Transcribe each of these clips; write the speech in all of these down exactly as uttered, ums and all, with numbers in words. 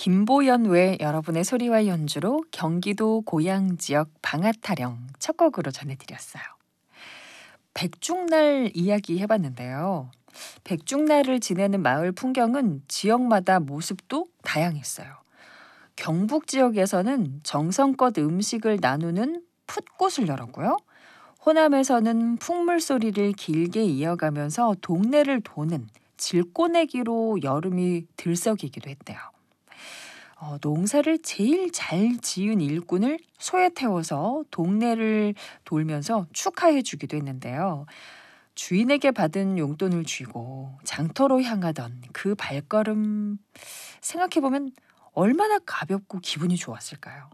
김보연 외 여러분의 소리와 연주로 경기도 고향 지역 방앗타령 첫 곡으로 전해드렸어요. 백중날 이야기 해봤는데요. 백중날을 지내는 마을 풍경은 지역마다 모습도 다양했어요. 경북 지역에서는 정성껏 음식을 나누는 풋꽃을 열었고요. 호남에서는 풍물 소리를 길게 이어가면서 동네를 도는 질꼬내기로 여름이 들썩이기도 했대요. 어, 농사를 제일 잘 지은 일꾼을 소에 태워서 동네를 돌면서 축하해 주기도 했는데요. 주인에게 받은 용돈을 쥐고 장터로 향하던 그 발걸음 생각해보면 얼마나 가볍고 기분이 좋았을까요?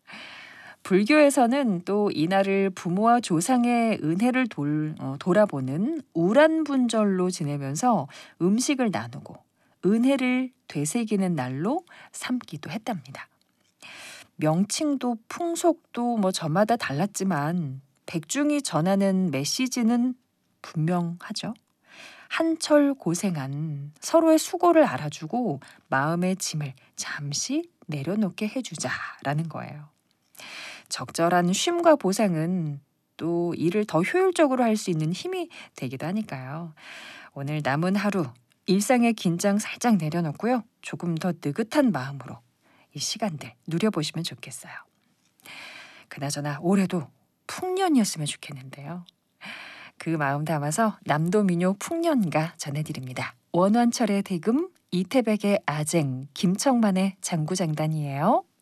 불교에서는 또 이날을 부모와 조상의 은혜를 돌, 어, 돌아보는 우란분절로 지내면서 음식을 나누고 은혜를 되새기는 날로 삼기도 했답니다. 명칭도 풍속도 뭐 저마다 달랐지만 백중이 전하는 메시지는 분명하죠. 한철 고생한 서로의 수고를 알아주고 마음의 짐을 잠시 내려놓게 해주자라는 거예요. 적절한 쉼과 보상은 또 일을 더 효율적으로 할 수 있는 힘이 되기도 하니까요. 오늘 남은 하루 일상의 긴장 살짝 내려놓고요. 조금 더 느긋한 마음으로 이 시간들 누려보시면 좋겠어요. 그나저나 올해도 풍년이었으면 좋겠는데요. 그 마음 담아서 남도민요 풍년가 전해드립니다. 원원철의 대금, 이태백의 아쟁, 김청만의 장구장단이에요.